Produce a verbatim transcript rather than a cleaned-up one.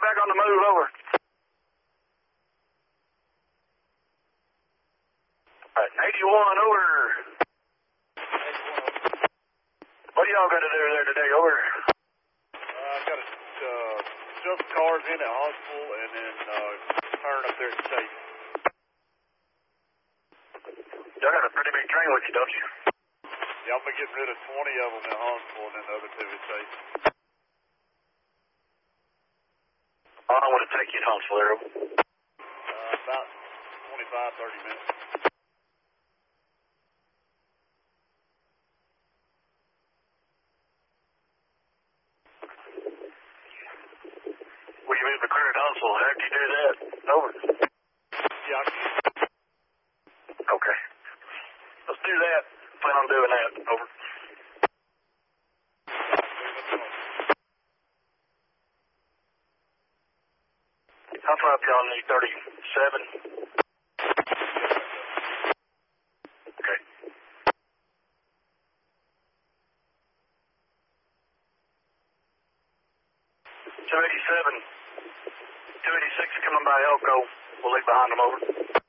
back on the move, over. All right, eighty-one, over. What are y'all going to do there today, over? Uh, I've got to uh, shove cars in at Huntsville and then uh, turn up there at State. Y'all got a pretty big train with you, don't you? Yeah, I'm going to get rid of twenty of them at Huntsville and then the other two at State. I don't want to take you to Huntsville, there. Uh, about twenty-five, thirty minutes. Will you move the crew to Huntsville after you do that? Over. Yeah, I can. Okay. Let's do that. Plan on doing that. Over. How far up y'all need? thirty-seven? Okay. two eighty-seven. two eighty-six coming by Elko. We'll leave behind them, over.